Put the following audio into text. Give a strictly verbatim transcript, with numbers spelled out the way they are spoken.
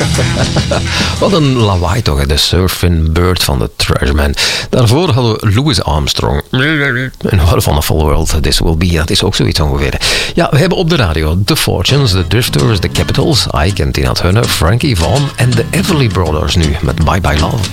Wat een lawaai toch, hè? De Surfing Bird van de Treasure Man. Daarvoor hadden we Louis Armstrong. En What a Wonderful World This Will Be. Dat is ook zoiets ongeveer. Ja, we hebben op de radio The Fortunes, The Drifters, The Capitals, Ike en Tina Turner, Frankie Vaughan en de Everly Brothers nu met Bye Bye Love.